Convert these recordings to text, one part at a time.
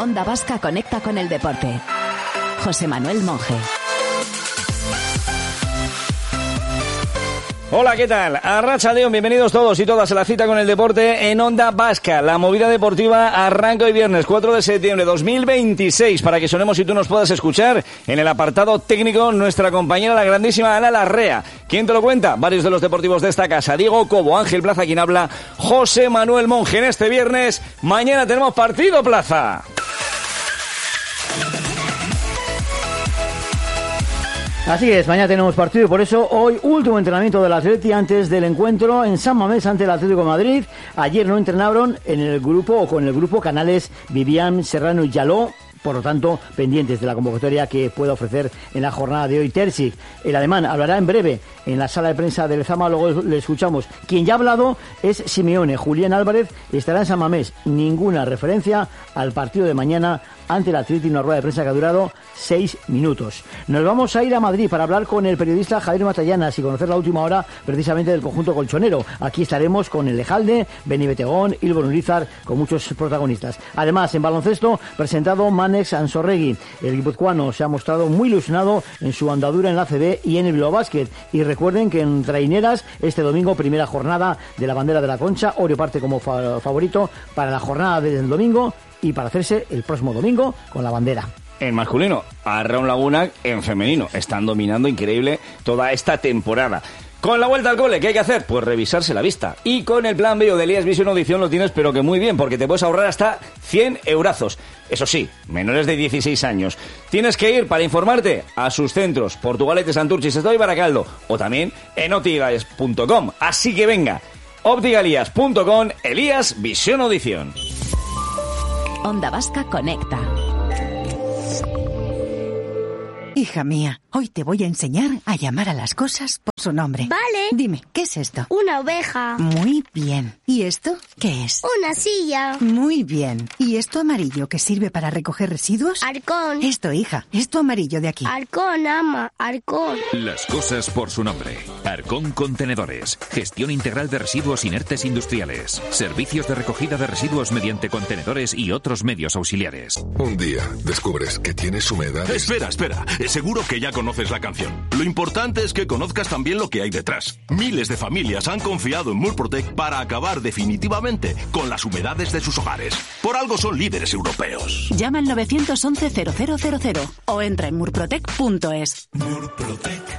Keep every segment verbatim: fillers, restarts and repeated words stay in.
Onda Vasca conecta con el deporte. José Manuel Monje. Hola, ¿qué tal? Arratsaldeon, bienvenidos todos y todas a la cita con el deporte en Onda Vasca. La movida deportiva arranca hoy viernes cuatro de septiembre de dos mil veintiséis para que sonemos y tú nos puedas escuchar. En el apartado técnico, nuestra compañera, la grandísima Ana Larrea. ¿Quién te lo cuenta? Varios de los deportivos de esta casa. Diego Cobo, Ángel Plaza, quien habla, José Manuel Monje. En este viernes, mañana tenemos partido, Plaza. Así es, mañana tenemos partido y por eso hoy último entrenamiento del Atleti antes del encuentro en San Mamés ante el Atlético de Madrid. Ayer no entrenaron en el grupo o con el grupo Canales, Vivian, Serrano y Yaló. Por lo tanto, pendientes de la convocatoria que pueda ofrecer en la jornada de hoy Terzic. El alemán hablará en breve en la sala de prensa del Lezama, luego le escuchamos. Quien ya ha hablado es Simeone. Julián Álvarez estará en San Mamés. Ninguna referencia al partido de mañana ante el Atleti, una rueda de prensa que ha durado seis minutos. Nos vamos a ir a Madrid para hablar con el periodista Javier Matallanas y conocer la última hora precisamente del conjunto colchonero. Aquí estaremos con el Lejalde, Beni Betegón, Ilbon Urizar, con muchos protagonistas. Además, en baloncesto, presentado Manex Ansorregui. El guipuzcoano se ha mostrado muy ilusionado en su andadura en la A C B y en el Bilbao Basket. Y recuerden que en Traineras, este domingo, primera jornada de la bandera de la Concha. Orio parte como fa- favorito para la jornada del domingo y para hacerse el próximo domingo con la bandera. En masculino, Arraun Laguna en femenino. Están dominando increíble toda esta temporada. Con la vuelta al cole, ¿qué hay que hacer? Pues revisarse la vista. Y con el plan Bio de Elías Vision Audición lo tienes, pero que muy bien, porque te puedes ahorrar hasta cien eurazos. Eso sí, menores de dieciséis años. Tienes que ir para informarte a sus centros, Portugalete, Santurce, Sestao y Baracaldo, o también en optigas punto com. Así que venga, optigalías punto com, Elías Vision Audición. Onda Vasca conecta. Hija mía, hoy te voy a enseñar a llamar a las cosas por su nombre. Vale. Dime, ¿qué es esto? Una oveja. Muy bien. ¿Y esto qué es? Una silla. Muy bien. ¿Y esto amarillo que sirve para recoger residuos? Arcón. Esto, hija, esto amarillo de aquí. Arcón, ama, Arcón. Las cosas por su nombre. Arcón Contenedores. Gestión integral de residuos inertes industriales. Servicios de recogida de residuos mediante contenedores y otros medios auxiliares. Un día descubres que tienes humedad. Espera, espera. Seguro que ya conoces la canción. Lo importante es que conozcas también lo que hay detrás. Miles de familias han confiado en Murprotec para acabar definitivamente con las humedades de sus hogares. Por algo son líderes europeos. Llama al nueve once cero cero cero cero o entra en murprotec punto es. Murprotec.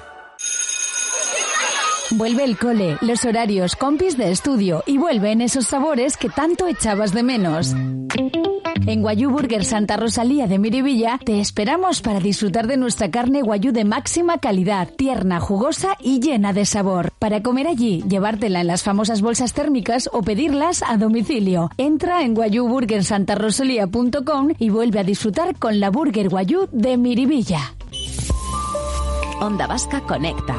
Vuelve el cole, los horarios, compis de estudio y vuelven esos sabores que tanto echabas de menos. En Guayú Burger Santa Rosalía de Miribilla te esperamos para disfrutar de nuestra carne guayú de máxima calidad, tierna, jugosa y llena de sabor. Para comer allí, llevártela en las famosas bolsas térmicas o pedirlas a domicilio. Entra en guayú burger santa rosalía punto com y vuelve a disfrutar con la Burger Guayú de Miribilla. Onda Vasca conecta.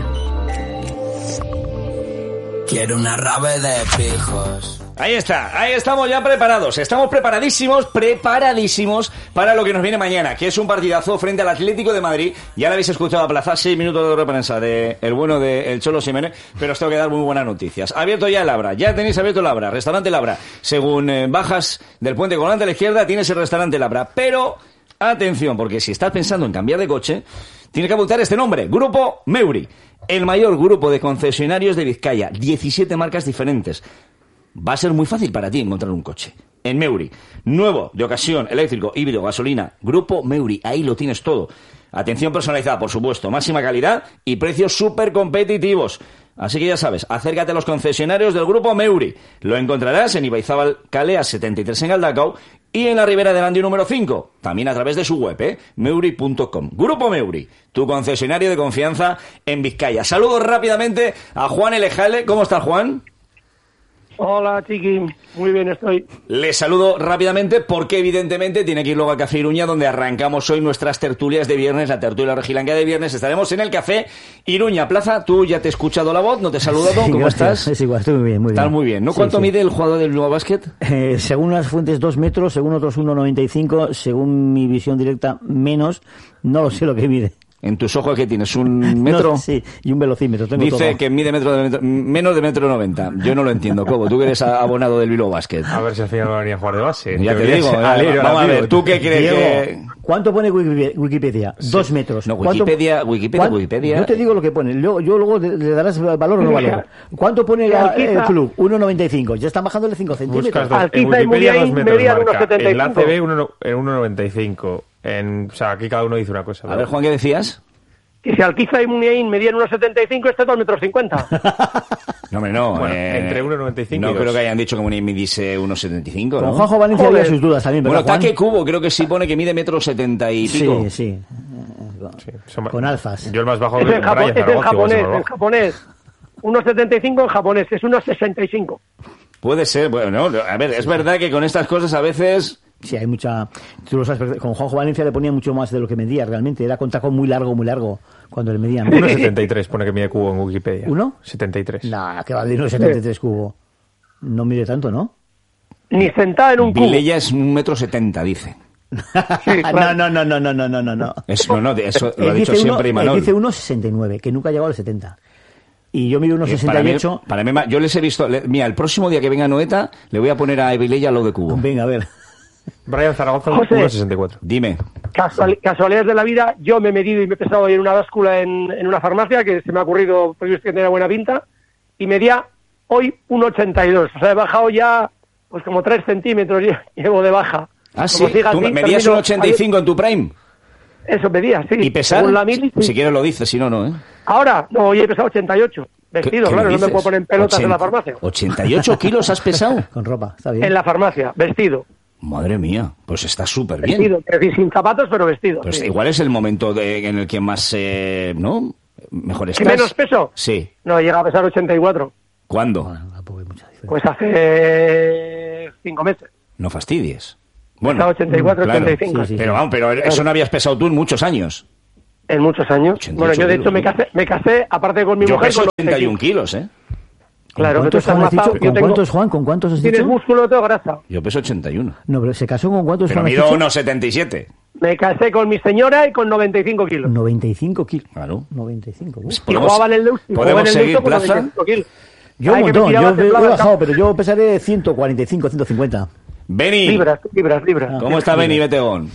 Quiero una rave de pijos. Ahí está, ahí estamos ya preparados, estamos preparadísimos, preparadísimos para lo que nos viene mañana, que es un partidazo frente al Atlético de Madrid. Ya lo habéis escuchado a Plaza, seis minutos de prensa de el bueno de el Cholo Simeone, pero os tengo que dar muy buenas noticias. Abierto ya el Abra, ya tenéis abierto el Abra, restaurante El Abra. Según eh, bajas del puente colgante a la izquierda, tienes el restaurante El Abra, pero atención, porque si estás pensando en cambiar de coche, tienes que apuntar este nombre, Grupo Meuri, el mayor grupo de concesionarios de Vizcaya, diecisiete marcas diferentes. Va a ser muy fácil para ti encontrar un coche. En Meuri, nuevo, de ocasión, eléctrico, híbrido, gasolina, Grupo Meuri, ahí lo tienes todo. Atención personalizada, por supuesto, máxima calidad y precios súper competitivos. Así que ya sabes, acércate a los concesionarios del Grupo Meuri. Lo encontrarás en Ibaizábal Calea setenta y tres en Galdacao y en la Ribera del Andio número cinco. También a través de su web, ¿eh? meuri punto com. Grupo Meuri, tu concesionario de confianza en Vizcaya. Saludos rápidamente a Juan Elejale. ¿Cómo está, Juan? Hola, Chiqui. Muy bien estoy. Les saludo rápidamente porque evidentemente tiene que ir luego a Café Iruña, donde arrancamos hoy nuestras tertulias de viernes, la tertulia rojiblanca de viernes. Estaremos en el Café Iruña. Plaza, tú ya te he escuchado la voz, no te he saludado. Sí, ¿cómo gracias. Estás? Es igual, estoy muy bien, muy bien. Estás muy bien, ¿no? Sí, ¿Cuánto sí. mide el jugador del Bilbao Basket? Eh, según las fuentes, dos metros, según otros uno noventa y cinco, según mi visión directa, menos. No lo sé lo que mide. ¿En tus ojos qué tienes? ¿Un metro? No, sí, y un velocímetro. Tengo Dice todo. que mide metro de metro, menos de metro noventa. Yo no lo entiendo, Cobo. Tú que eres abonado del Bilbao Basket. A ver si al final va a venir a jugar de base. Ya te digo, eh, vamos a ver, ¿tú qué crees Diego, que...? ¿cuánto pone Wikipedia? Sí. Dos metros. No, Wikipedia, Wikipedia, Wikipedia... Yo te digo lo que pone. Yo, yo luego le, le darás valor o no valor. ¿Cuánto pone la, el club? uno noventa y cinco. Ya están bajándole cinco centímetros. Dos, en Wikipedia dos metros marca. En la A C B uno noventa y cinco. En, o sea, aquí cada uno dice una cosa. A ver, Juan, ¿qué decías? Que si Alquiza y Muniain medían uno setenta y cinco, este dos metros cincuenta. No, hombre, no. Bueno, eh, entre uno noventa y cinco No y creo dos. que hayan dicho que Muniain midiese uno setenta y cinco, ¿no? Con Juanjo Valencia había sus dudas también, Bueno, ¿verdad, Juan? Taque Cubo creo que sí pone que mide metro setenta y pico. Sí, sí. sí son, con alzas. Yo el más bajo es en, Japón, es en japonés, en japonés. uno setenta y cinco en japonés, es uno sesenta y cinco. Puede ser, bueno, no, a ver, es verdad que con estas cosas a veces... Sí, hay mucha... Tú lo sabes, con Juanjo Valencia le ponía mucho más de lo que medía realmente. Era con tacón muy largo, muy largo, cuando le medían. uno setenta y tres pone que mide Cubo en Wikipedia. ¿uno? setenta y tres. Nah, que vale uno setenta y tres Cubo. No mide tanto, ¿no? Ni sentada en un cubo. Vilella es un metro setenta, dice. Sí, no, no, no, no, no, no, no, no. Eso, no, eso lo ha Él dicho dice siempre uno, Imanol. Él dice uno sesenta y nueve, que nunca ha llegado al setenta. Y yo mido uno sesenta y ocho. Para mí, para mí, yo les he visto... Le, mira, el próximo día que venga Noeta, le voy a poner a Vilella lo de Cubo. Venga, a ver. Brian Zaragoza, José, uno sesenta y cuatro. Dime. Casual, casualidades de la vida, yo me he medido y me he pesado hoy en una báscula en, en una farmacia, que se me ha ocurrido, porque que tenía buena pinta, y medía hoy uno ochenta y dos. O sea, he bajado ya pues como tres centímetros, llevo de baja. Ah, Como sí, siga tú así, medías termino- un ochenta y cinco en tu prime. Eso medía, sí. ¿Y pesar? Según la mili, sí. Si quieres lo dices, si no, no, ¿eh? Ahora, no, hoy he pesado ochenta y ocho. ¿Qué- Vestido, qué claro, no dices? me puedo poner en pelotas en la ochenta farmacia. ¿ochenta y ocho kilos has pesado? Con ropa, está bien. En la farmacia, vestido. Madre mía, pues está súper bien. Vestido, es decir, sin zapatos, pero vestido. Pues sí. igual es el momento de- en el que más, eh, ¿no? Mejor ¿Qué estás. menos peso? Sí. No, llega a pesar ochenta y cuatro. ¿Cuándo? Pues hace cinco meses. No fastidies. Bueno, Pesaba ochenta y cuatro, claro. ochenta y cinco. Sí, sí, pero sí. vamos, pero eso no habías pesado tú en muchos años. En muchos años. Bueno, yo de hecho me casé, me casé, aparte con mi Yo mujer... peso con ochenta y uno kilos, ¿eh? Claro, que tú ¿Cuántos, estás Juan, has mazado, dicho? yo ¿Con tengo- cuántos, Juan? ¿Con cuántos has Tienes dicho? músculo, tengo grasa. Yo peso ochenta y uno. No, pero ¿se casó con cuántos? Pero Juan, has mido dicho? uno setenta y siete. Me casé con mi señora y con noventa y cinco kilos. noventa y cinco kilos. Claro. noventa y cinco. Uf. Y jugaba en el Deusto, y jugaba ¿Podemos en el seguir Deusto con plaza? noventa y cinco kilos. Yo un Ay, que me montón, tiraba yo he, temblaba he el bajado, campo. pero yo pesaré ciento cuarenta y cinco, ciento cincuenta. Beni. Libras, libras, libras. ¿Cómo está Beni Betegón?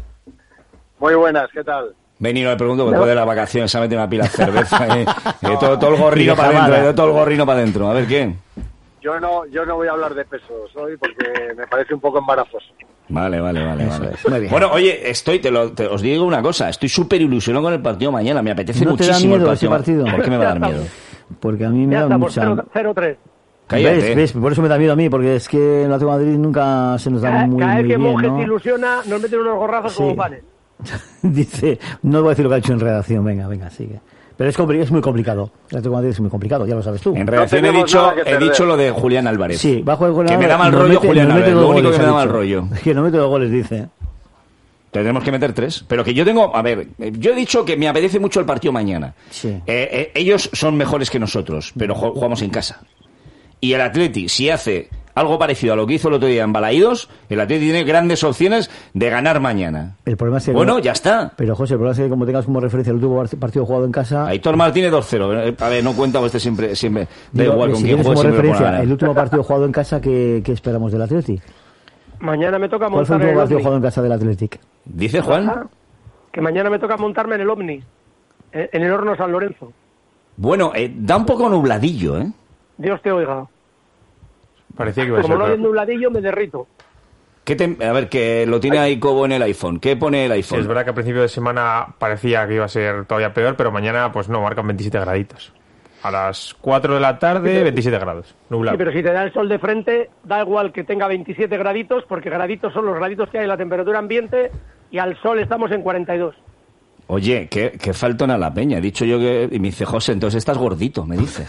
Muy buenas, ¿qué tal? Beni, no le pregunto, porque después de las vacaciones se ha metido una pila de cerveza. eh, eh, No. todo, todo el gorrino Y para jamada. adentro, eh, todo el gorrino para adentro. A ver, ¿qué? Yo no, yo no voy a hablar de pesos hoy porque me parece un poco embarazoso. Vale, vale, vale, Eso vale. es, muy bien. Bueno, oye, estoy, te lo, te- os digo una cosa, estoy súper ilusionado con el partido mañana, me apetece ¿No te da muchísimo miedo el ese partido. partido? ¿Por qué me va a dar miedo? Porque a mí me Ya da está, por mucha... cero tres. Cállate. ¿Ves, ves? Por eso me da miedo a mí, porque es que en el Atlético de Madrid nunca se nos da Cada, muy, cada muy vez que bien, Monjes ¿no? se ilusiona, nos meten unos gorrazos Sí. como panes. Dice, no voy a decir lo que ha hecho en redacción, venga, venga, sigue. Pero es, compli- es muy complicado. El Atlético de Madrid es muy complicado, ya lo sabes tú. En redacción he tenemos dicho, nada que he perder. dicho lo de Julián Álvarez. Sí, bajo el gol. Que me da mal nos rollo mete- Julián nos mete Álvarez, dos lo único goles, que me ha da mal dicho. rollo. Que no mete dos goles, dice. Tendremos que meter tres. Pero que yo tengo, a ver, eh, yo he dicho que me apetece mucho el partido mañana. Sí. Eh, eh, ellos son mejores que nosotros, pero ju- jugamos en casa. Y el Atleti, si hace algo parecido a lo que hizo el otro día en Balaídos, el Atleti tiene grandes opciones de ganar mañana. El problema es que... Bueno, ya está. Pero, José, el problema es que como tengas como referencia el último partido jugado en casa... Aitor Martínez dos cero. Eh, A ver, no cuenta, este siempre, siempre da digo, igual que con si quién tienes juegue, como siempre pone a referencia ganar. el último partido jugado en casa, ¿qué, qué esperamos del Atleti? Mañana me toca ¿Cuál fue el montar en último el partido Omni. jugado en casa del Athletic? ¿Dice Juan? Ah, que mañana me toca montarme en el Omni, en, en el Horno San Lorenzo. Bueno, eh, da un poco nubladillo, ¿eh? Dios te oiga. Parecía que iba a Como ser. no hay pero- nubladillo, me derrito. ¿Qué te- a ver, que lo tiene ahí Cobo en el iPhone. ¿Qué pone el Sí, iPhone? es verdad que a principio de semana parecía que iba a ser todavía peor, pero mañana pues no, marcan veintisiete graditos. A las cuatro de la tarde, veintisiete grados, nublado. Sí, pero si te da el sol de frente, da igual que tenga veintisiete graditos, porque graditos son los graditos que hay en la temperatura ambiente, y al sol estamos en cuarenta y dos. Oye, qué, qué faltón a la peña. He dicho yo que... Y me dice, José, entonces estás gordito, me dice.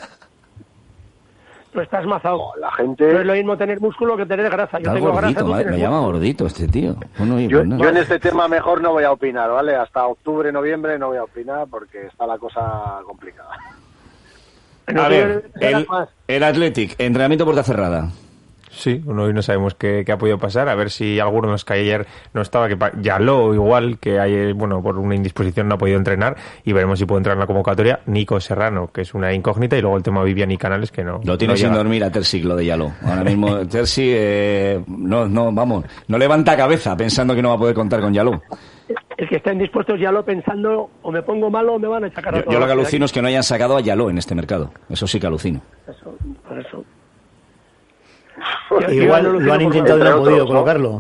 Tú estás mazado. La gente... No es lo mismo tener músculo que tener grasa. Yo Estás tengo grasa, gordito, tú madre, tienes me llama músculo. gordito este tío. Bueno, oye, Yo, pues nada. yo en este tema mejor no voy a opinar, ¿vale? Hasta octubre, noviembre no voy a opinar porque está la cosa complicada. No A te ver, verás el, más. el Athletic, entrenamiento puerta cerrada. Sí, hoy no sabemos qué, qué ha podido pasar, a ver si alguno de los que ayer no estaba, que Yaló igual, que hay, bueno, por una indisposición no ha podido entrenar, y veremos si puede entrar en la convocatoria. Nico Serrano, que es una incógnita, y luego el tema Vivian y Canales, que no... Lo tiene no sin llega. dormir a Terzi, lo de Yaló. Ahora mismo Terzi, eh, no, no, vamos, no levanta cabeza pensando que no va a poder contar con Yaló. El que estén dispuestos ya lo pensando, o me pongo malo o me van a sacar a Yo, todos. yo lo que alucino es que no hayan sacado a Yaló en este mercado. Eso sí que alucino. Eso, por eso. Igual Igual lo, lo han intentado y no han podido otros, colocarlo.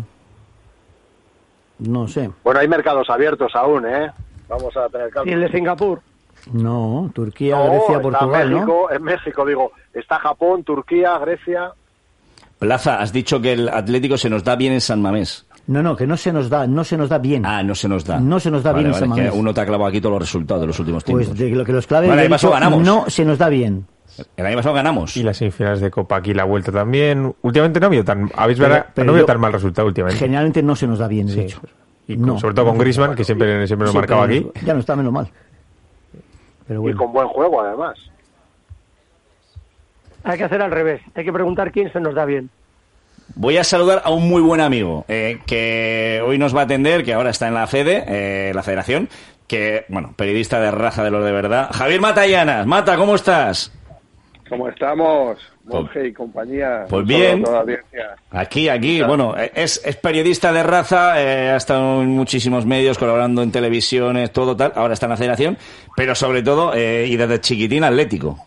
No sé. Bueno, hay mercados abiertos aún, ¿eh? Vamos a tener calma. ¿Y el de Singapur? No, Turquía, no, Grecia, Portugal, México, ¿no? En México, digo. Está Japón, Turquía, Grecia... Plaza, has dicho que el Atlético se nos da bien en San Mamés. No, no, que no se nos da, no se nos da bien. Ah, no se nos da. No se nos da vale, bien vale, en San Mamés. Que uno te ha clavado aquí todos los resultados de los últimos tiempos. Pues de lo que los clave vale, el año pasado ganamos. No se nos da bien. El año pasado ganamos. Y las semifinales de Copa aquí la vuelta también. Últimamente no ha habido tan, habéis Pero- verdad, pero no ha habido yo- tan mal resultado últimamente. Generalmente no se nos da bien, de Sí. hecho. Y con- No. sobre todo con Griezmann, que siempre, siempre lo Sí, marcaba pero aquí. Ya no está menos mal. Pero Y bueno. con buen juego, además. Hay que hacer al revés. Hay que preguntar quién se nos da bien. Voy a saludar a un muy buen amigo eh, que hoy nos va a atender, que ahora está en la FEDE, eh, la Federación, que, bueno, periodista de raza de los de verdad. Javier Matallanas. Mata, ¿cómo estás? ¿Cómo estamos? Monje y compañía. Pues Un bien. saludo a toda la audiencia. Aquí, aquí, bueno, es, es periodista de raza, eh, ha estado en muchísimos medios, colaborando en televisiones, todo tal, ahora está en la Federación, pero sobre todo, eh, y desde chiquitín atlético.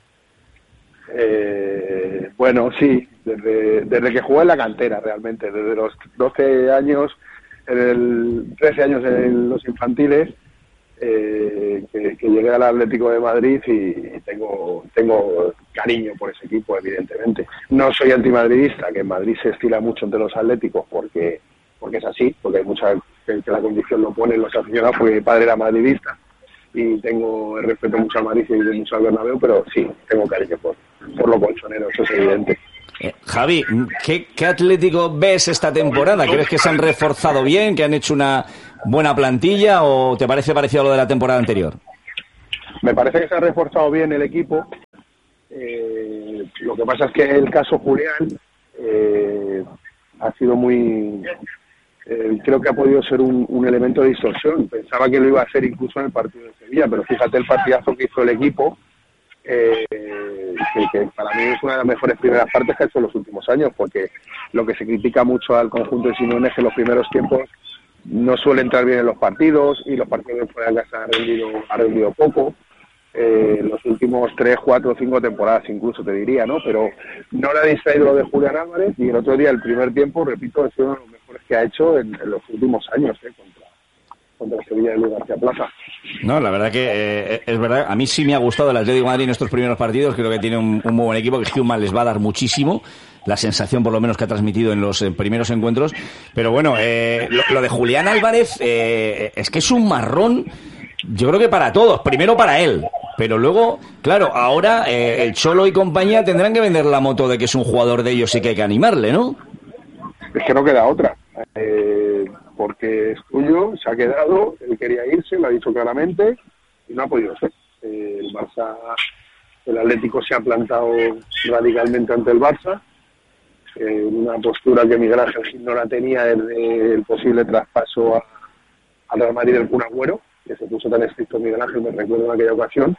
Eh, bueno, sí, desde, desde que jugué en la cantera, realmente, desde los doce años, en el, trece años en los infantiles, eh, que, que llegué al Atlético de Madrid y tengo, tengo cariño por ese equipo, evidentemente. No soy antimadridista, que en Madrid se estila mucho entre los atléticos porque, porque es así, porque hay mucha que, que la condición lo pone los aficionados, porque mi padre era madridista y tengo respeto mucho al Madrid y mucho al Bernabéu, pero sí, tengo cariño por, por lo colchonero, eso es evidente. Eh, Javi, ¿qué, ¿qué Atlético ves esta temporada? ¿Crees que se han reforzado bien, que han hecho una buena plantilla o te parece parecido a lo de la temporada anterior? Me parece que se ha reforzado bien el equipo. Eh, lo que pasa es que el caso Julián eh, ha sido muy... Eh, creo que ha podido ser un, un elemento de distorsión. Pensaba que lo iba a hacer incluso en el partido de Sevilla, pero fíjate el partidazo que hizo el equipo, eh, que, que para mí es una de las mejores primeras partes que ha hecho en los últimos años, porque lo que se critica mucho al conjunto de Simeone es que en los primeros tiempos no suele entrar bien en los partidos y los partidos de fuera de casa ha rendido, ha rendido poco. Eh, los últimos tres, cuatro, cinco temporadas incluso te diría, ¿no? Pero no le ha distraído lo de Julián Álvarez y el otro día, el primer tiempo, repito, es uno de los mejores que ha hecho en, en los últimos años, ¿eh? Contra, contra Sevilla de Luis García Plaza. No, la verdad que eh, es verdad, a mí sí me ha gustado el Atlético de Madrid en estos primeros partidos, creo que tiene un, un muy buen equipo, que Human les va a dar muchísimo, la sensación por lo menos que ha transmitido en los eh, primeros encuentros, pero bueno, eh, lo, lo de Julián Álvarez eh, es que es un marrón, yo creo que para todos, primero para él, pero luego, claro, ahora eh, el Cholo y compañía tendrán que vender la moto de que es un jugador de ellos y que hay que animarle, ¿no? Es que no queda otra, eh, porque es tuyo, se ha quedado, él quería irse, lo ha dicho claramente y no ha podido ser. Eh, el Barça, el Atlético se ha plantado radicalmente ante el Barça, eh, una postura que Miguel Ángel Gil no la tenía desde el posible traspaso a, al Real Madrid del Kun Agüero, que se puso tan estricto Miguel Ángel, me recuerdo en aquella ocasión.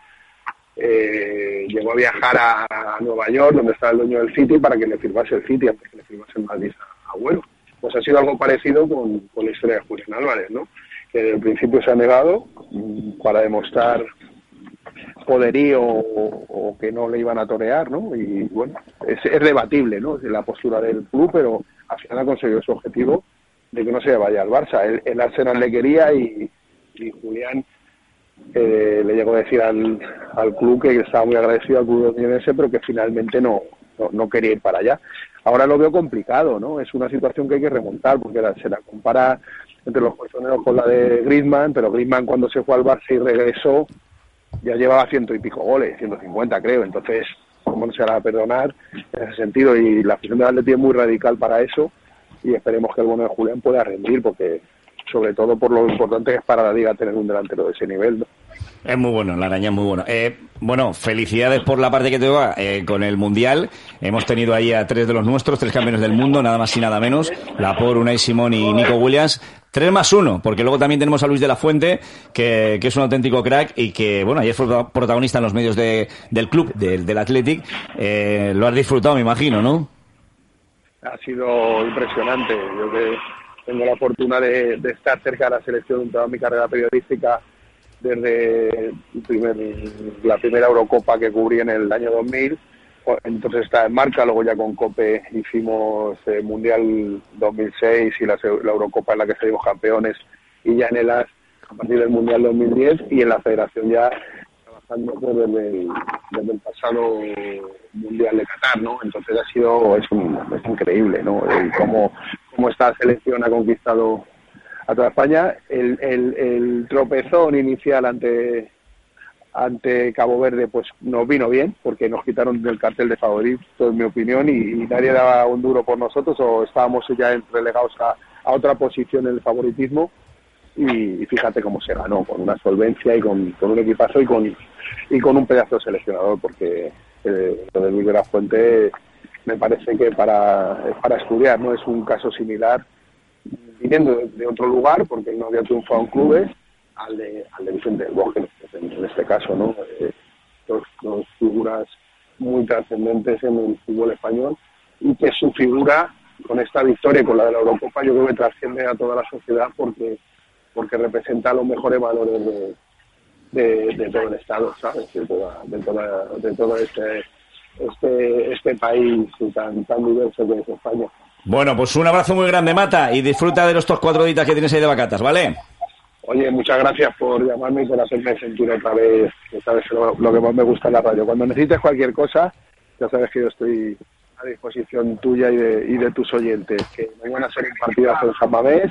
Eh, llegó a viajar a, a Nueva York, donde estaba el dueño del City, para que le firmase el City antes que le firmase el Madrid a Agüero. Pues ha sido algo parecido con, con la historia de Julián Álvarez, ¿no? Que desde el principio se ha negado mmm, para demostrar poderío o, o que no le iban a torear, ¿no? Y bueno, es, es debatible, ¿no? La postura del club, pero al final ha conseguido su objetivo de que no se vaya al Barça. El, el Arsenal le quería y, y Julián eh, le llegó a decir al, al club que estaba muy agradecido al club londinense, pero que finalmente no, no, no quería ir para allá. Ahora lo veo complicado, ¿no? Es una situación que hay que remontar, porque la, se la compara entre los colchoneros con la de Griezmann, pero Griezmann cuando se fue al Barça y regresó ya llevaba ciento y pico goles, ciento cincuenta creo, entonces cómo no se la va a perdonar en ese sentido, y la afición del Atleti es muy radical para eso y esperemos que el bueno de Julián pueda rendir, porque sobre todo por lo importante que es para la liga tener un delantero de ese nivel, ¿no? Es muy bueno, la araña es muy bueno. Eh, bueno, felicidades por la parte que te va eh, con el Mundial. Hemos tenido ahí a tres de los nuestros, tres campeones del mundo, nada más y nada menos. Laporte, Unai Simón y Nico Williams. Tres más uno, porque luego también tenemos a Luis de la Fuente, que, que es un auténtico crack y que, bueno, ayer fue protagonista en los medios de, del club, del, del Athletic. Eh, lo has disfrutado, me imagino, ¿no? Ha sido impresionante. Yo que tengo la fortuna de, de estar cerca de la selección en toda mi carrera periodística desde el primer, la primera Eurocopa que cubrí en el año dos mil, entonces está en marca, luego ya con COPE hicimos el Mundial dos mil seis y la, la Eurocopa en la que salimos campeones, y ya en el A S a partir del Mundial dos mil diez, y en la federación ya trabajando desde el, desde el pasado Mundial de Qatar, ¿no? Entonces ha sido, es, un, es increíble, ¿no? El cómo, cómo esta selección ha conquistado a toda España. El, el, el tropezón inicial ante ante Cabo Verde pues nos vino bien, porque nos quitaron del cartel de favoritos, en mi opinión, y, y nadie daba un duro por nosotros, o estábamos ya relegados a, a otra posición en el favoritismo, y, y fíjate cómo se ganó, con una solvencia y con, con un equipazo y con y con un pedazo de seleccionador, porque eh, lo de Luis de la Fuente me parece que para, para estudiar, ¿no? Es un caso similar, viniendo de, de otro lugar, porque no había triunfado en clubes, al de, al de Vicente del Bosque, en, en este caso, ¿no? Eh, dos, dos figuras muy trascendentes en el fútbol español, y que su figura, con esta victoria y con la de la Eurocopa, yo creo que trasciende a toda la sociedad, porque porque representa los mejores valores de, de, de todo el Estado, ¿sabes? De toda, de toda, de todo este, este, este país tan, tan diverso que es España. Bueno, pues un abrazo muy grande, Mata, y disfruta de los estos cuatro días que tienes ahí de vacatas, ¿vale? Oye, muchas gracias por llamarme y por hacerme sentir otra vez, sabes, lo, lo que más me gusta en la radio. Cuando necesites cualquier cosa, ya sabes que yo estoy a disposición tuya y de, y de tus oyentes. Que mañana será un partidazo en San Mamés,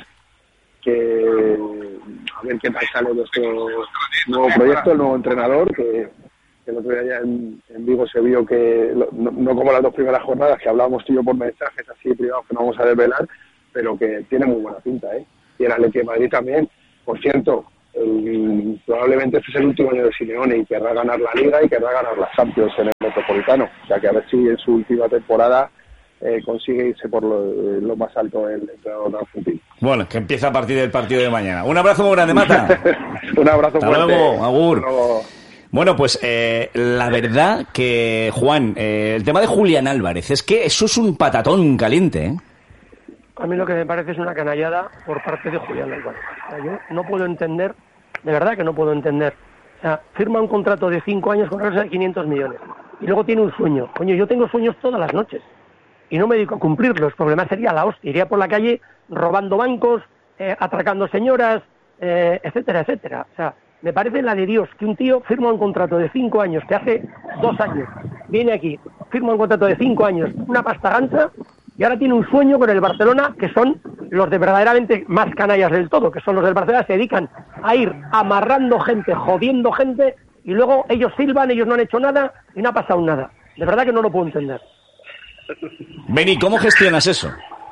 que a ver qué tal sale nuestro nuevo proyecto, el nuevo entrenador, que, que el otro día ya en, en Vigo se vio que, no, no como las dos primeras jornadas, que hablábamos tú y yo por mensajes así privados que no vamos a desvelar, pero que tiene muy buena pinta, ¿eh? Y el Athletic de Madrid también. Por cierto, el, probablemente este es el último año de Simeone y querrá ganar la Liga y querrá ganar la Champions en el Metropolitano, o sea que a ver si en su última temporada Eh, consigue irse por lo, lo más alto el entrenador argentino. Bueno, que empieza a partir del partido de mañana. Un abrazo muy grande, Mata. Un abrazo Hasta fuerte. luego, agur. Hasta luego. Bueno, pues eh, la verdad que, Juan, eh, el tema de Julián Álvarez, es que eso es un patatón caliente, ¿eh? A mí lo que me parece es una canallada por parte de Julián Álvarez. O sea, yo no puedo entender, de verdad que no puedo entender. O sea, firma un contrato de cinco años con reserva de quinientos millones y luego tiene un sueño. Coño, yo tengo sueños todas las noches y no me dedico a cumplirlos, porque además sería la hostia. Iría por la calle robando bancos, eh, atracando señoras, eh, etcétera, etcétera. O sea, me parece la de Dios que un tío firma un contrato de cinco años, que hace dos años viene aquí, firma un contrato de cinco años, una pasta gansa, y ahora tiene un sueño con el Barcelona, que son los de verdaderamente más canallas del todo, que son los del Barcelona, se dedican a ir amarrando gente, jodiendo gente, y luego ellos silban, ellos no han hecho nada, y no ha pasado nada. De verdad que no lo puedo entender. Beni, ¿cómo gestionas eso?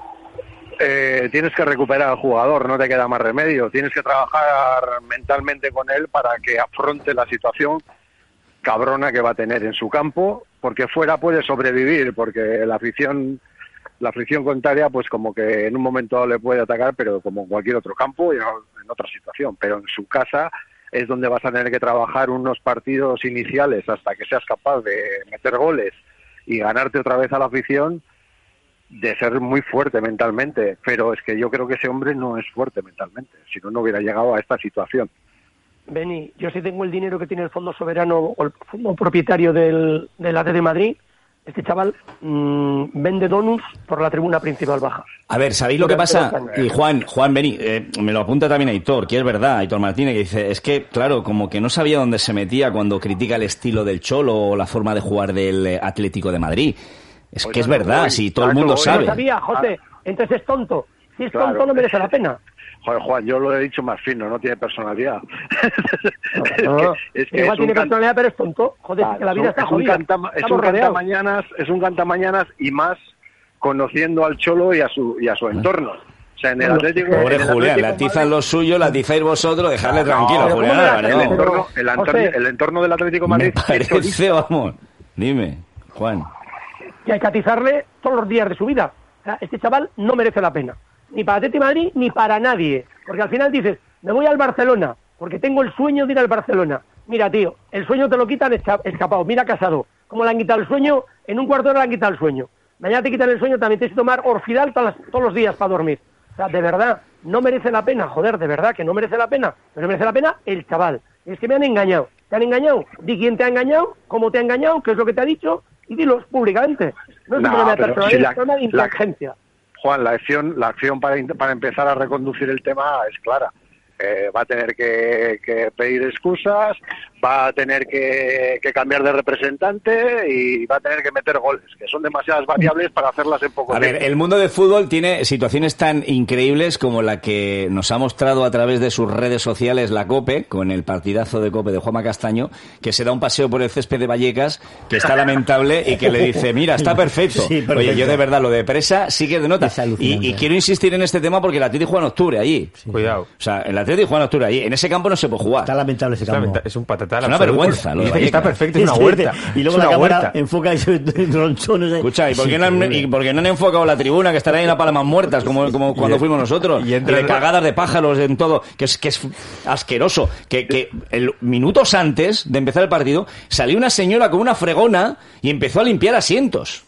Eh, tienes que recuperar al jugador, no te queda más remedio. Tienes que trabajar mentalmente con él para que afronte la situación cabrona que va a tener en su campo, porque fuera puede sobrevivir, porque la afición la afición contraria pues como que en un momento le puede atacar, pero como en cualquier otro campo y en otra situación, pero en su casa es donde vas a tener que trabajar unos partidos iniciales hasta que seas capaz de meter goles y ganarte otra vez a la afición, de ser muy fuerte mentalmente. Pero es que yo creo que ese hombre no es fuerte mentalmente, si no, no hubiera llegado a esta situación. Beni, yo sí tengo el dinero que tiene el Fondo Soberano o el fondo propietario del, del A T de Madrid, este chaval mmm, vende donuts por la tribuna principal baja. A ver, ¿sabéis lo que pasa? Y Juan, Juan, Beni, eh, me lo apunta también Aitor, que es verdad, Aitor Martínez, que dice, es que, claro, como que no sabía dónde se metía cuando critica el estilo del Cholo o la forma de jugar del Atlético de Madrid. Es Oye, que es no, verdad, voy, si todo el claro, mundo voy. sabe. No sabía, José, entonces es tonto. Si es Claro. tonto no merece la pena. Joder, Juan, yo lo he dicho más fino, no tiene personalidad. No, es que, es que igual es tiene un can- personalidad, pero es tonto. Joder, Claro, que la vida es está un jodida. cantama- es Estamos un rodeados. cantamañanas, es un cantamañanas y más conociendo al Cholo y a su y a su entorno. O sea, en el Atlético... Pobre en el Julián, Atlético la tiza Madrid- lo suyo, la tizáis vosotros, dejadle tranquilo, No, Julián el, Álvarez, no. entorno, el, entorno, el entorno del Atlético de Madrid... Me parece, vamos, dime, Juan. Y hay que atizarle todos los días de su vida. O sea, este chaval no merece la pena. Ni para Atlético de Madrid, ni para nadie. Porque al final dices, me voy al Barcelona, porque tengo el sueño de ir al Barcelona. Mira, tío, el sueño te lo quitan esca- escapado. Mira Casado, como le han quitado el sueño, en un cuarto de hora le han quitado el sueño. Mañana te quitan el sueño, también tienes que tomar Orfidal todas las- todos los días para dormir. O sea, de verdad, no merece la pena, joder, de verdad que no merece la pena. Pero merece la pena el chaval. Y es que me han engañado. ¿Te han engañado? Di quién te ha engañado, cómo te ha engañado, qué es lo que te ha dicho, y dilos públicamente. No es un No, problema pero personal, si es la- un problema de la- inteligencia. Juan, la acción, la acción para, in- para empezar a reconducir el tema es clara. Eh, va a tener que, que pedir excusas, va a tener que, que cambiar de representante y va a tener que meter goles, que son demasiadas variables para hacerlas en poco A tiempo. ver, el mundo del fútbol tiene situaciones tan increíbles como la que nos ha mostrado a través de sus redes sociales la COPE, con el partidazo de COPE de Juanma Castaño, que se da un paseo por el césped de Vallecas, que está lamentable y que le dice, mira, está perfecto. Sí, perfecto. Oye, yo de verdad, lo de Presa sí que de nota. Es Y, alucinante. y quiero insistir en este tema porque el Atlético juega en octubre allí. Cuidado. O sea, el Atlético juega en octubre allí. En ese campo no se puede jugar. Está lamentable ese Es, campo. lamenta- es un patatal. Es una absoluto. vergüenza lo de Dice que está Vallecas. perfecto, es una Sí, huerta. Y luego es la una cámara huerta. enfoca ese ronchones. Escucha, ¿y por, Sí, qué no han, increíble. y por qué no han enfocado la tribuna, que estará ahí en la Palmas Muertas, como, como cuando Y- fuimos nosotros? y Y, entra de el- cagadas de pájaros en todo, que es, que es asqueroso. Que, que el, minutos antes de empezar el partido, salió una señora con una fregona y empezó a limpiar asientos.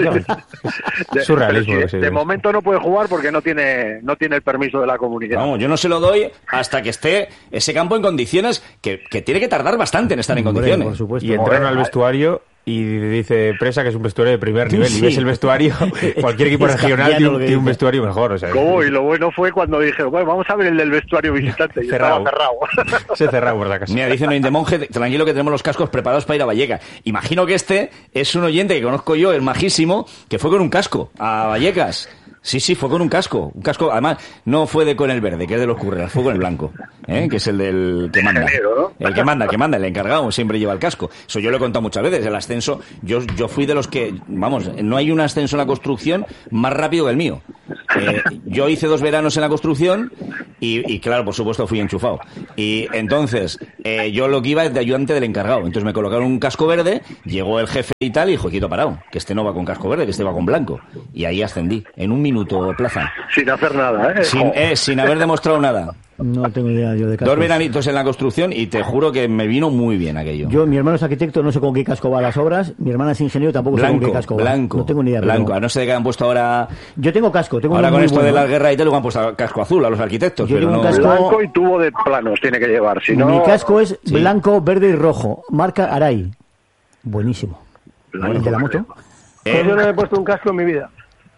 De, Surrealismo, pero sí, de sí. momento no puede jugar porque no tiene no tiene el permiso de la comunidad. Vamos, yo no se lo doy hasta que esté ese campo en condiciones, que, que tiene que tardar bastante en estar en Hombre, condiciones. por supuesto. Y entraron Joder, al vestuario y dice Presa que es un vestuario de primer nivel. Sí. Y ves el vestuario, cualquier equipo Es regional cambiano tiene, lo un- que tiene un dice. vestuario mejor. O sea, ¿Cómo? Y lo bueno fue cuando dije, bueno, vamos a ver el del vestuario visitante. Y Cerrado. estaba cerrado. se cerró por la casa. Mira, dice Noin de Monje, tranquilo que tenemos los cascos preparados para ir a Vallecas. Imagino que este es un oyente que conozco yo, el majísimo, que fue con un casco a Vallecas. Sí, sí, fue con un casco. Un casco, además, no fue de con el verde, que es de los curreras, fue con el blanco, ¿eh? Que es el del que manda. Ingeniero, ¿no? El que manda, el que manda, el encargado, siempre lleva el casco. Eso yo lo he contado muchas veces. El ascenso, yo, yo fui de los que, vamos, no hay un ascenso en la construcción más rápido que el mío. Eh, yo hice dos veranos en la construcción y, y claro, por supuesto, fui enchufado. Y entonces, eh, yo lo que iba es de ayudante del encargado. Entonces me colocaron un casco verde, llegó el jefe y tal, y dijo, quieto parado, que este no va con casco verde, que este va con blanco. Y ahí ascendí, en un minuto, Plaza. Sin hacer nada, ¿eh? Sin, eh, sin haber demostrado nada. No tengo idea yo de cascos. Dos veranitos en la construcción y te juro que me vino muy bien aquello. Yo, mi hermano es arquitecto, no sé con qué casco va a las obras. Mi hermana es ingeniero, tampoco sé con Blanco, qué casco va. blanco. No tengo ni idea. Blanco, pero- a no ser que han puesto ahora... Yo tengo casco, tengo Ahora uno con muy esto de bueno. la guerra y tal, luego han puesto casco azul a los arquitectos, Yo pero tengo no... un casco- Blanco y tubo de planos tiene que llevar. Si no, Mi casco es Sí. blanco, verde y rojo. Marca Arai. Buenísimo. Blanco, ¿El de la moto? Eh, Yo no he puesto un casco en mi vida.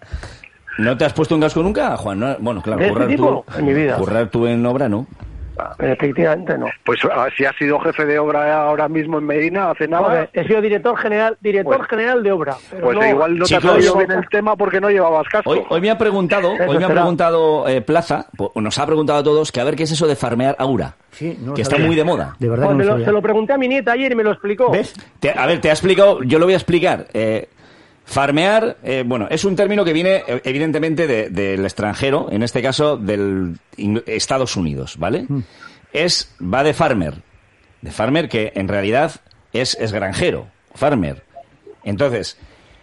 ¿No te has puesto un casco nunca, Juan? No, bueno, claro, ¿De este currar tipo? tú, En mi vida. currar tú en obra, ¿no? Efectivamente, no. pues ah, si has sido jefe de obra ahora mismo en Medina, hace nada, Joder, he sido director general, director Pues- general de obra. pero pues no- igual no te has Chicos, sabido bien el tema porque no llevabas casco. Hoy, hoy me ha preguntado, Eso hoy me ha será. preguntado eh, Plaza, po- nos ha preguntado a todos que a ver qué es eso de farmear aura, Sí, no lo que está sabía. muy de moda. De verdad Joder, que me no lo- lo sabía. se lo pregunté a mi nieta ayer y me lo explicó. ¿Ves? Te- a ver, te ha explicado, yo lo voy a explicar. Eh, farmear, eh, bueno, es un término que viene eh, evidentemente de- del extranjero, en este caso del Ing- Estados Unidos, ¿vale? Es, va de farmer, de farmer que en realidad es, es granjero, farmer. Entonces,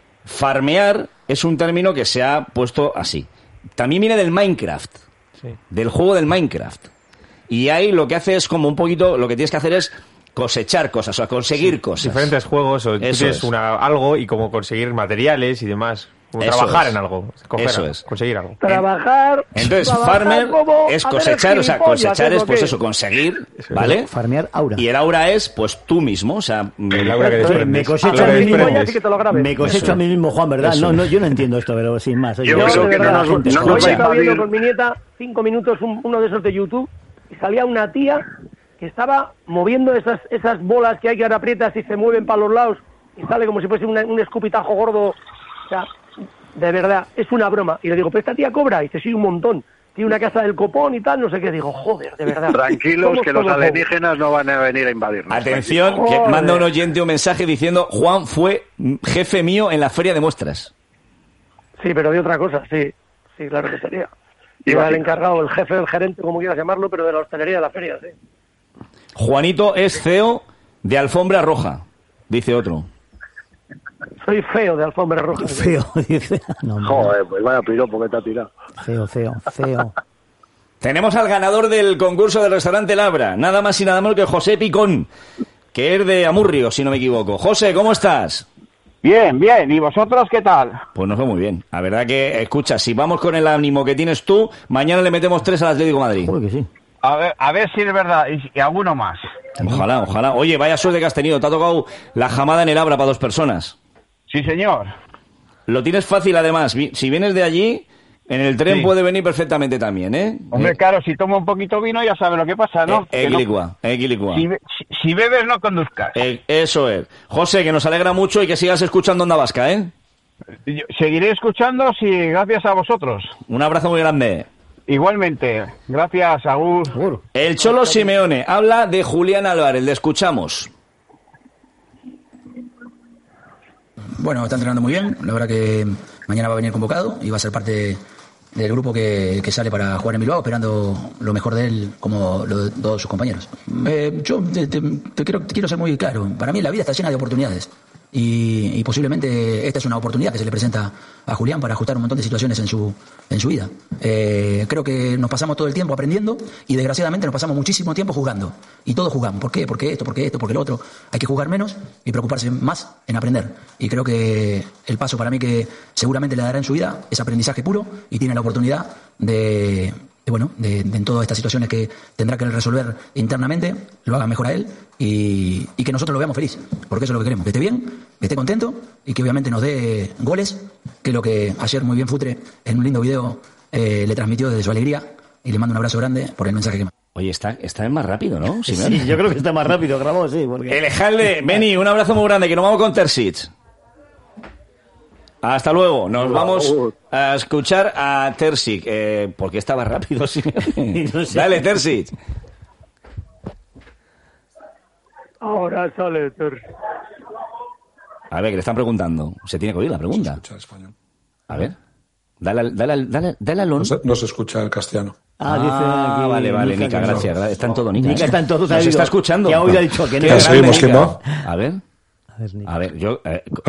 farmear es un término que se ha puesto así. También viene del Minecraft, Sí. del juego del Minecraft. Y ahí lo que hace es como un poquito, lo que tienes que hacer es cosechar cosas, o sea, conseguir cosas. Diferentes juegos, o tú Eso tienes es. una, algo y como conseguir materiales y demás. Como Eso trabajar es. en algo. Coger Eso algo, es. conseguir algo. Trabajar. Entonces, trabajar farmer como es hacer cosechar, o sea, gilipollas, cosechar es ¿o pues qué? eso, conseguir, ¿vale? Farmear aura. Y el aura es pues tú mismo, o sea, El aura que Esto es, desprendes. me cosecho Aura a que mí mismo. desprendes. Sí que te lo grabes. Me cosecho Eso. a mí mismo, Juan, ¿verdad? Eso. No, no, yo no entiendo esto, pero sin más. Oye, Yo yo- creo de que verdad, no nos- gente, no nos Yo escucha. va a estaba viendo invadir. con mi nieta cinco minutos un- uno de esos de YouTube y salía una tía que estaba moviendo esas esas bolas que hay que ahora aprietas y se mueven para los lados y sale como si fuese una- un escupitajo gordo. O sea, de verdad, es una broma. Y le digo, pero esta tía cobra. Y dice, sí, un montón. Tiene una casa del copón y tal, no sé qué. Digo, joder, de verdad. Tranquilos, Somos que los todos alienígenas no van a venir a invadirnos. atención, que Joder. manda un oyente un mensaje diciendo, Juan fue jefe mío en la feria de muestras. Sí, pero de otra cosa, sí. Sí, claro que sería. Y era el encargado, el jefe, el gerente, como quieras llamarlo, pero de la hostelería de la feria, sí. Juanito es C E O de Alfombra Roja, dice otro. Soy feo de Alfombra Roja. Feo, dice. No, Joder, pues vaya piropo que te ha tirado. Feo, feo, feo. Tenemos al ganador del concurso del restaurante Labra, nada más y nada menos que José Picón, que es de Amurrio, si no me equivoco. José, ¿cómo estás? Bien, bien. ¿Y vosotros qué tal? Pues nos va muy bien. La verdad que, escucha, si vamos con el ánimo que tienes tú, mañana le metemos tres al Atlético de Madrid. Joder que sí. A ver, a ver si es verdad. Y, y alguno más. Ojalá, ojalá. Oye, vaya suerte que has tenido. Te ha tocado la jamada en el Abra para dos personas. Sí, señor. Lo tienes fácil, además. Si vienes de allí, en el tren Sí. puede venir perfectamente también, ¿eh? Hombre, eh. claro, si tomo un poquito vino ya sabes lo que pasa, ¿no? Eh, Que no- equilicua, equilicua. si, be- si- si bebes no conduzcas. Eh, eso es. José, que nos alegra mucho y que sigas escuchando Onda Vasca, ¿eh? Yo seguiré escuchando si gracias a vosotros. Un abrazo muy grande. Igualmente. Gracias, Agur. El Cholo Simeone habla de Julián Álvarez. Le escuchamos. Bueno, está entrenando muy bien. La verdad que mañana va a venir convocado y va a ser parte del grupo que, que sale para jugar en Bilbao, esperando lo mejor de él como lo de todos sus compañeros. Eh, yo te, te- te quiero, te quiero ser muy claro. Para mí la vida está llena de oportunidades. Y, y posiblemente esta es una oportunidad que se le presenta a Julián para ajustar un montón de situaciones en su, en su vida. Eh, creo que nos pasamos todo el tiempo aprendiendo y desgraciadamente nos pasamos muchísimo tiempo jugando. Y todos jugamos. ¿Por qué? Porque esto, porque esto, porque lo otro. Hay que jugar menos y preocuparse más en aprender. Y creo que el paso para mí que seguramente le dará en su vida es aprendizaje puro y tiene la oportunidad de... de, bueno, de, de en todas estas situaciones que tendrá que resolver internamente, lo haga mejor a él y, y que nosotros lo veamos feliz, porque eso es lo que queremos, que esté bien, que esté contento y que obviamente nos dé goles, que es lo que ayer muy bien Futre en un lindo video eh, le transmitió desde su alegría y le mando un abrazo grande por el mensaje que me... Oye, está, está más rápido, ¿no? Sí, yo creo que está más rápido, grabado, sí. Porque... El Ejalde, Beni, un abrazo muy grande, que nos vamos con Terzic. Hasta luego, nos vamos a escuchar a Terzic, eh, porque estaba rápido, sí. No sé. Dale, Terzic. Ahora sale Ter. A ver, que le están preguntando. Se tiene que oír la pregunta. A ver. Dale, al- dale, al- dale, dale al on. No se, no se escucha el castellano. Ah, dice aquí, vale, vale, Nica, Nica, que no. gracias. gra- Está en todo, Nica. Nica ¿eh? está en todo, Nos ha oído. está escuchando. Que ha oído, ha dicho que no. Qué Ya grande, seguimos, ¿quién Nica. va? A ver. A ver, yo... eh,